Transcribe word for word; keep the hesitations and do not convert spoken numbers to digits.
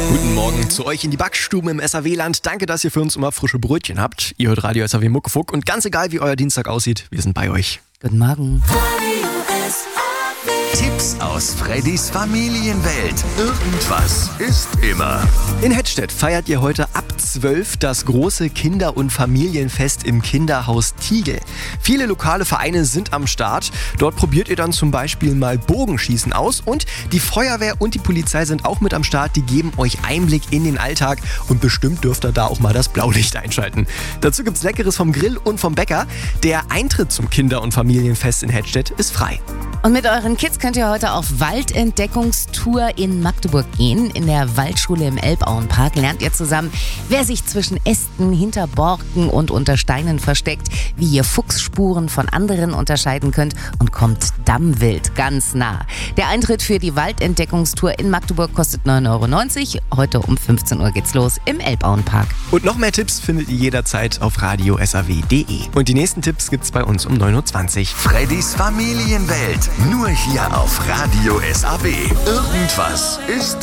Guten Morgen zu euch in die Backstube im S A W-Land. Danke, dass ihr für uns immer frische Brötchen habt. Ihr hört Radio S A W Muckefuck und ganz egal, wie euer Dienstag aussieht, wir sind bei euch. Guten Morgen. Tipps aus Freddys Familienwelt. Irgendwas ist immer. In Hettstedt feiert ihr heute ab zwölf das große Kinder- und Familienfest im Kinderhaus Tiegel. Viele lokale Vereine sind am Start. Dort probiert ihr dann zum Beispiel mal Bogenschießen aus und die Feuerwehr und die Polizei sind auch mit am Start. Die geben euch Einblick in den Alltag und bestimmt dürft ihr da auch mal das Blaulicht einschalten. Dazu gibt's Leckeres vom Grill und vom Bäcker. Der Eintritt zum Kinder- und Familienfest in Hettstedt ist frei. Und mit euren Kids könnt ihr heute auf Waldentdeckungstour in Magdeburg gehen. In der Waldschule im Elbauenpark lernt ihr zusammen, wer sich zwischen Ästen, hinter Borken und unter Steinen versteckt, wie ihr Fuchsspuren von anderen unterscheiden könnt und kommt Dammwild ganz nah. Der Eintritt für die Waldentdeckungstour in Magdeburg kostet neun Euro neunzig. Heute um fünfzehn Uhr geht's los im Elbauenpark. Und noch mehr Tipps findet ihr jederzeit auf radio s a w punkt d e. Und die nächsten Tipps gibt's bei uns um neun Uhr zwanzig. Freddys Familienwelt. Nur hier auf Radio S A W. Irgendwas ist